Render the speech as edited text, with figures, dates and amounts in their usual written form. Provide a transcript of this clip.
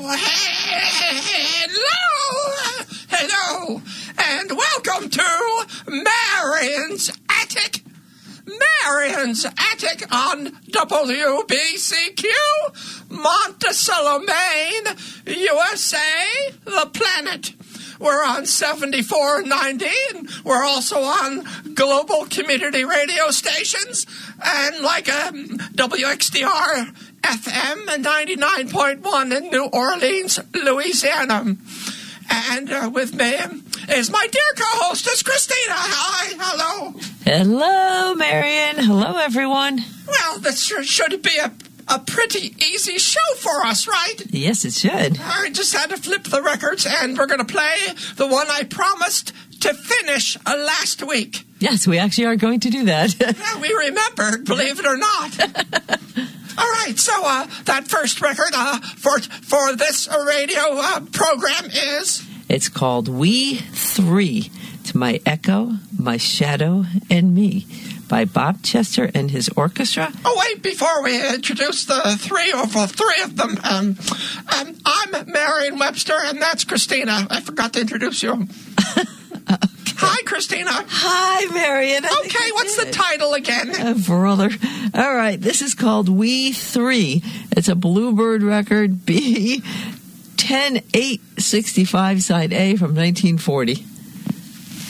Hello, and welcome to Marion's Attic. Marion's Attic on WBCQ, Monticello, Maine, USA, the planet. We're on 7490, and we're also on global community radio stations, and like WXDR FM and 99.1 in New Orleans, Louisiana. And with me is my dear co-hostess, Christina. Hi, hello. Hello, Marion. Hello, everyone. Well, this should be a pretty easy show for us, right? Yes, it should. I just had to flip the records, and we're going to play the one I promised to finish last week. Yes, we actually are going to do that. Yeah, we remembered, believe it or not. All right, so that first record for this radio program is? It's called We Three. It's My Echo, My Shadow, and Me by Bob Chester and his orchestra. Oh, wait, before we introduce the three of them, I'm Marion Webster, and that's Christina. I forgot to introduce you. Okay. Hi, Christina. Hi, Marion. Okay, what's the title again? Brother. All right, this is called We Three. It's a Bluebird record, B 10-8-65, side A from 1940.